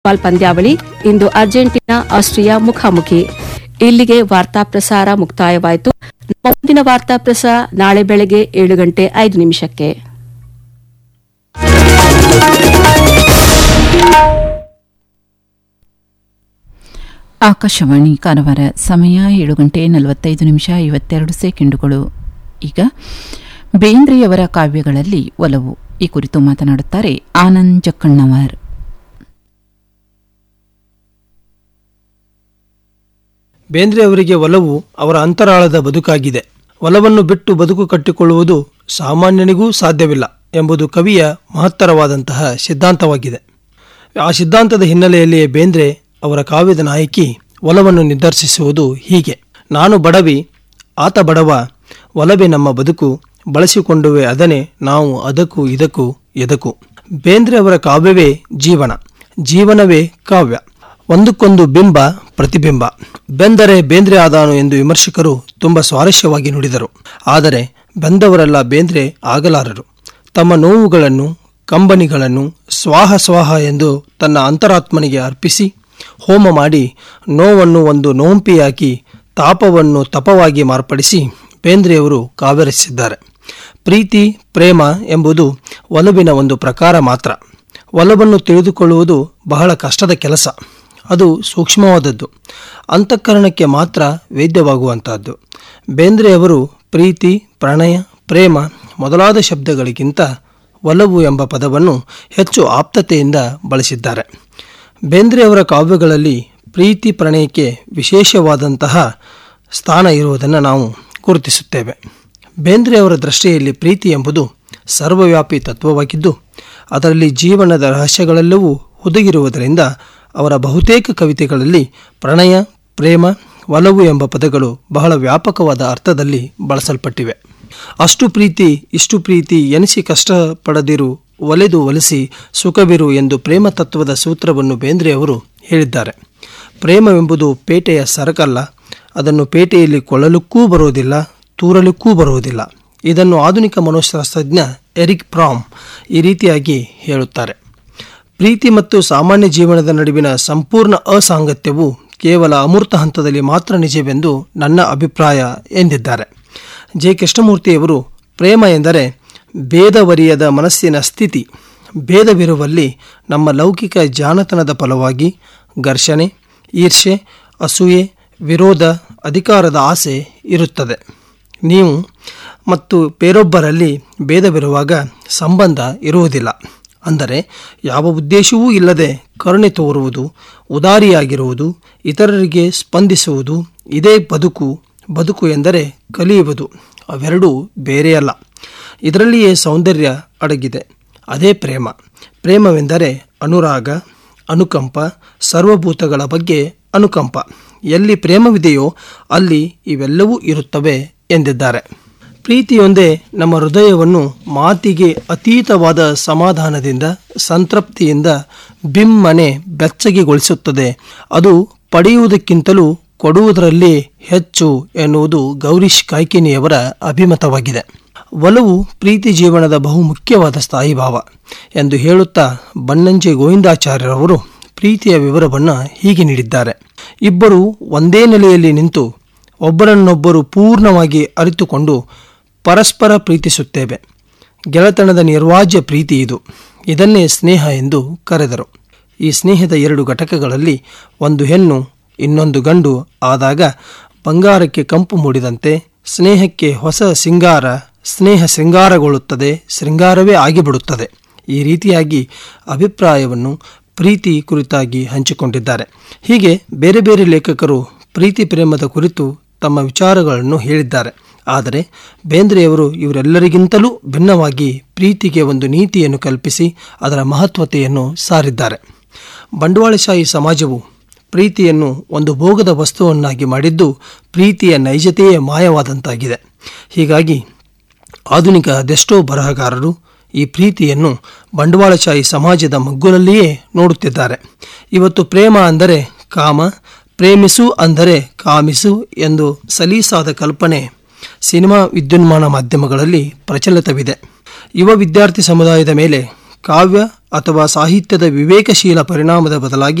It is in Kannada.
ಫುಟ್ಬಾಲ್ ಪಂದ್ಯಾವಳಿ ಇಂದು ಅರ್ಜೆಂಟೀನಾ ಆಸ್ಟ್ರಿಯಾ ಮುಖಾಮುಖಿ. ಇಲ್ಲಿಗೆ ವಾರ್ತಾ ಪ್ರಸಾರ ಮುಕ್ತಾಯವಾಯಿತು. ನಮ್ಮ ಮುಂದಿನ ವಾರ್ತಾ ಪ್ರಸಾರ ನಾಳೆ ಬೆಳಗ್ಗೆ 7:05. ಆಕಾಶವಾಣಿ ಕಾರವಾರ. ಸಮಯ 7:45 ಈಗ ಬೇಂದ್ರೆಯವರ ಕಾವ್ಯಗಳಲ್ಲಿ ಒಲವು ಈ ಕುರಿತು ಮಾತನಾಡುತ್ತಾರೆ ಆನಂದ್ ಜಕ್ಕಣ್ಣವರ್. ಬೇಂದ್ರೆ ಅವರಿಗೆ ಒಲವು ಅವರ ಅಂತರಾಳದ ಬದುಕಾಗಿದೆ. ಒಲವನ್ನು ಬಿಟ್ಟು ಬದುಕು ಕಟ್ಟಿಕೊಳ್ಳುವುದು ಸಾಮಾನ್ಯನಿಗೂ ಸಾಧ್ಯವಿಲ್ಲ ಎಂಬುದು ಕವಿಯ ಮಹತ್ತರವಾದಂತಹ ಸಿದ್ಧಾಂತವಾಗಿದೆ. ಆ ಸಿದ್ಧಾಂತದ ಹಿನ್ನೆಲೆಯಲ್ಲಿಯೇ ಬೇಂದ್ರೆ ಅವರ ಕಾವ್ಯದ ನಾಯಕಿ ಒಲವನ್ನು ನಿರ್ದರ್ಶಿಸುವುದು ಹೀಗೆ: ನಾನು ಬಡವಿ, ಆತ ಬಡವ, ಒಲವೇ ನಮ್ಮ ಬದುಕು, ಬಳಸಿಕೊಂಡುವೆ ಅದನೆ ನಾವು ಅದಕ್ಕೂ ಇದಕ್ಕೂ ಎದಕ್ಕೂ. ಬೇಂದ್ರೆ ಅವರ ಕಾವ್ಯವೇ ಜೀವನ, ಜೀವನವೇ ಕಾವ್ಯ. ಒಂದಕ್ಕೊಂದು ಬಿಂಬ ಪ್ರತಿಬಿಂಬ. ಬೆಂದರೆ ಬೇಂದ್ರೆ ಆದಾನು ಎಂದು ವಿಮರ್ಶಕರು ತುಂಬ ಸ್ವಾರಸ್ಯವಾಗಿ ನುಡಿದರು. ಆದರೆ ಬೆಂದವರೆಲ್ಲ ಬೇಂದ್ರೆ ಆಗಲಾರರು. ತಮ್ಮ ನೋವುಗಳನ್ನು, ಕಂಬನಿಗಳನ್ನು ಸ್ವಾಹ ಸ್ವಾಹ ಎಂದು ತನ್ನ ಅಂತರಾತ್ಮನಿಗೆ ಅರ್ಪಿಸಿ ಹೋಮ ಮಾಡಿ ನೋವನ್ನು ಒಂದು ನೋಂಪಿಯಾಕಿ ತಾಪವನ್ನು ತಪವಾಗಿ ಮಾರ್ಪಡಿಸಿ ಬೇಂದ್ರೆಯವರು ಕಾವ್ಯರಚಿಸಿದ್ದಾರೆ. ಪ್ರೀತಿ, ಪ್ರೇಮ ಎಂಬುದು ಒಲವಿನ ಒಂದು ಪ್ರಕಾರ ಮಾತ್ರ. ಒಲವನ್ನು ತಿಳಿದುಕೊಳ್ಳುವುದು ಬಹಳ ಕಷ್ಟದ ಕೆಲಸ. ಅದು ಸೂಕ್ಷ್ಮವಾದದ್ದು, ಅಂತಃಕರಣಕ್ಕೆ ಮಾತ್ರ ವೇದ್ಯವಾಗುವಂತಹದ್ದು. ಬೇಂದ್ರೆಯವರು ಪ್ರೀತಿ, ಪ್ರಣಯ, ಪ್ರೇಮ ಮೊದಲಾದ ಶಬ್ದಗಳಿಗಿಂತ ಒಲವು ಎಂಬ ಪದವನ್ನು ಹೆಚ್ಚು ಆಪ್ತತೆಯಿಂದ ಬಳಸಿದ್ದಾರೆ. ಬೇಂದ್ರೆಯವರ ಕಾವ್ಯಗಳಲ್ಲಿ ಪ್ರೀತಿ, ಪ್ರಣಯಕ್ಕೆ ವಿಶೇಷವಾದಂತಹ ಸ್ಥಾನ ಇರುವುದನ್ನು ನಾವು ಗುರುತಿಸುತ್ತೇವೆ. ಬೇಂದ್ರೆಯವರ ದೃಷ್ಟಿಯಲ್ಲಿ ಪ್ರೀತಿ ಎಂಬುದು ಸರ್ವವ್ಯಾಪಿ ತತ್ವವಾಗಿದ್ದು ಅದರಲ್ಲಿ ಜೀವನದ ರಹಸ್ಯಗಳೆಲ್ಲವೂ ಹುದುಗಿರುವುದರಿಂದ ಅವರ ಬಹುತೇಕ ಕವಿತೆಗಳಲ್ಲಿ ಪ್ರಣಯ, ಪ್ರೇಮ, ಒಲವು ಎಂಬ ಪದಗಳು ಬಹಳ ವ್ಯಾಪಕವಾದ ಅರ್ಥದಲ್ಲಿ ಬಳಸಲ್ಪಟ್ಟಿವೆ. ಅಷ್ಟು ಪ್ರೀತಿ ಇಷ್ಟು ಪ್ರೀತಿ ಎನಿಸಿ ಕಷ್ಟಪಡದಿರು, ಒಲೆದು ಒಲಿಸಿ ಸುಖವಿರು ಎಂದು ಪ್ರೇಮ ತತ್ವದ ಸೂತ್ರವನ್ನು ಬೇಂದ್ರೆಯವರು ಹೇಳಿದ್ದಾರೆ. ಪ್ರೇಮವೆಂಬುದು ಪೇಟೆಯ ಸರಕಲ್ಲ. ಅದನ್ನು ಪೇಟೆಯಲ್ಲಿ ಕೊಳ್ಳಲಿಕ್ಕೂ ಬರುವುದಿಲ್ಲ, ತೂರಲಿಕ್ಕೂ ಬರುವುದಿಲ್ಲ. ಇದನ್ನು ಆಧುನಿಕ ಮನೋಶಾಸ್ತ್ರಜ್ಞ ಎರಿಕ್ ಫ್ರಾಮ್ ಈ ರೀತಿಯಾಗಿ ಹೇಳುತ್ತಾರೆ: ಪ್ರೀತಿ ಮತ್ತು ಸಾಮಾನ್ಯ ಜೀವನದ ನಡುವಿನ ಸಂಪೂರ್ಣ ಅಸಾಂಗತ್ಯವು ಕೇವಲ ಅಮೂರ್ತ ಹಂತದಲ್ಲಿ ಮಾತ್ರ ನಿಜವೆಂದು ನನ್ನ ಅಭಿಪ್ರಾಯ ಎಂದಿದ್ದಾರೆ. ಜೆ ಕೃಷ್ಣಮೂರ್ತಿಯವರು ಪ್ರೇಮ ಎಂದರೆ ಭೇದವರಿಯದ ಮನಸ್ಸಿನ ಸ್ಥಿತಿ. ಭೇದವಿರುವಲ್ಲಿ ನಮ್ಮ ಲೌಕಿಕ ಜಾಣತನದ ಫಲವಾಗಿ ಘರ್ಷಣೆ, ಈರ್ಷೆ, ಅಸೂಯೆ, ವಿರೋಧ, ಅಧಿಕಾರದ ಆಸೆ ಇರುತ್ತದೆ. ನೀವು ಮತ್ತು ಬೇರೊಬ್ಬರಲ್ಲಿ ಭೇದವಿರುವಾಗ ಸಂಬಂಧ ಇರುವುದಿಲ್ಲ. ಅಂದರೆ ಯಾವ ಉದ್ದೇಶವೂ ಇಲ್ಲದೆ ಕರುಣೆ ತೋರುವುದು, ಉದಾರಿಯಾಗಿರುವುದು, ಇತರರಿಗೆ ಸ್ಪಂದಿಸುವುದು, ಇದೇ ಬದುಕು. ಬದುಕು ಎಂದರೆ ಕಲಿಯುವುದು. ಅವೆರಡೂ ಬೇರೆಯಲ್ಲ. ಇದರಲ್ಲಿಯೇ ಸೌಂದರ್ಯ ಅಡಗಿದೆ. ಅದೇ ಪ್ರೇಮ. ಪ್ರೇಮವೆಂದರೆ ಅನುರಾಗ, ಅನುಕಂಪ, ಸರ್ವಭೂತಗಳ ಬಗ್ಗೆ ಅನುಕಂಪ. ಎಲ್ಲಿ ಪ್ರೇಮವಿದೆಯೋ ಅಲ್ಲಿ ಇವೆಲ್ಲವೂ ಇರುತ್ತವೆ ಎಂದಿದ್ದಾರೆ. ಪ್ರೀತಿಯೊಂದೇ ನಮ್ಮ ಹೃದಯವನ್ನು ಮಾತಿಗೆ ಅತೀತವಾದ ಸಮಾಧಾನದಿಂದ, ಸಂತೃಪ್ತಿಯಿಂದ ಬಿಮ್ಮನೆ ಬೆಚ್ಚಗೆಗೊಳಿಸುತ್ತದೆ. ಅದು ಪಡೆಯುವುದಕ್ಕಿಂತಲೂ ಕೊಡುವುದರಲ್ಲಿ ಹೆಚ್ಚು ಎನ್ನುವುದು ಗೌರೀಶ್ ಕಾಯ್ಕಿಣಿಯವರ ಅಭಿಮತವಾಗಿದೆ. ಒಲವು ಪ್ರೀತಿ ಜೀವನದ ಬಹುಮುಖ್ಯವಾದ ಸ್ಥಾಯಿಭಾವ ಎಂದು ಹೇಳುತ್ತಾ ಬನ್ನಂಜೆ ಗೋವಿಂದಾಚಾರ್ಯರವರು ಪ್ರೀತಿಯ ವಿವರವನ್ನು ಹೀಗೆ ನೀಡಿದ್ದಾರೆ: ಇಬ್ಬರು ಒಂದೇ ನೆಲೆಯಲ್ಲಿ ನಿಂತು ಒಬ್ಬರನ್ನೊಬ್ಬರು ಪೂರ್ಣವಾಗಿ ಅರಿತುಕೊಂಡು ಪರಸ್ಪರ ಪ್ರೀತಿಸುತ್ತೇವೆ. ಗೆಳೆತನದ ನಿರ್ವಾಜ್ಯ ಪ್ರೀತಿ ಇದು. ಇದನ್ನೇ ಸ್ನೇಹ ಎಂದು ಕರೆದರು. ಈ ಸ್ನೇಹದ 2 ಘಟಕಗಳಲ್ಲಿ ಒಂದು ಹೆಣ್ಣು, ಇನ್ನೊಂದು ಗಂಡು ಆದಾಗ ಬಂಗಾರಕ್ಕೆ ಕಂಪು ಮೂಡಿದಂತೆ ಸ್ನೇಹಕ್ಕೆ ಹೊಸ ಸಿಂಗಾರ, ಸ್ನೇಹ ಶೃಂಗಾರಗೊಳ್ಳುತ್ತದೆ, ಶೃಂಗಾರವೇ ಆಗಿಬಿಡುತ್ತದೆ. ಈ ರೀತಿಯಾಗಿ ಅಭಿಪ್ರಾಯವನ್ನು ಪ್ರೀತಿ ಕುರಿತಾಗಿ ಹಂಚಿಕೊಂಡಿದ್ದಾರೆ. ಹೀಗೆ ಬೇರೆ ಬೇರೆ ಲೇಖಕರು ಪ್ರೀತಿ ಪ್ರೇಮದ ಕುರಿತು ತಮ್ಮ ವಿಚಾರಗಳನ್ನು ಹೇಳಿದ್ದಾರೆ. ಆದರೆ ಬೇಂದ್ರೆಯವರು ಇವರೆಲ್ಲರಿಗಿಂತಲೂ ಭಿನ್ನವಾಗಿ ಪ್ರೀತಿಗೆ ಒಂದು ನೀತಿಯನ್ನು ಕಲ್ಪಿಸಿ ಅದರ ಮಹತ್ವತೆಯನ್ನು ಸಾರಿದ್ದಾರೆ. ಬಂಡವಾಳಶಾಹಿ ಸಮಾಜವು ಪ್ರೀತಿಯನ್ನು ಒಂದು ಭೋಗದ ವಸ್ತುವನ್ನಾಗಿ ಮಾಡಿದ್ದು ಪ್ರೀತಿಯ ನೈಜತೆಯೇ ಮಾಯವಾದಂತಾಗಿದೆ. ಹೀಗಾಗಿ ಆಧುನಿಕ ಅದೆಷ್ಟೋ ಬರಹಗಾರರು ಈ ಪ್ರೀತಿಯನ್ನು ಬಂಡವಾಳಶಾಹಿ ಸಮಾಜದ ಮಗ್ಗುಲಲ್ಲಿಯೇ ನೋಡುತ್ತಿದ್ದಾರೆ. ಇವತ್ತು ಪ್ರೇಮ ಅಂದರೆ ಕಾಮ, ಪ್ರೇಮಿಸು ಅಂದರೆ ಕಾಮಿಸು ಎಂದು ಸಲೀಸಾದ ಕಲ್ಪನೆ ಸಿನಿಮಾ, ವಿದ್ಯುನ್ಮಾನ ಮಾಧ್ಯಮಗಳಲ್ಲಿ ಪ್ರಚಲಿತವಿದೆ. ಯುವ ವಿದ್ಯಾರ್ಥಿ ಸಮುದಾಯದ ಮೇಲೆ ಕಾವ್ಯ ಅಥವಾ ಸಾಹಿತ್ಯದ ವಿವೇಕಶೀಲ ಪರಿಣಾಮದ ಬದಲಾಗಿ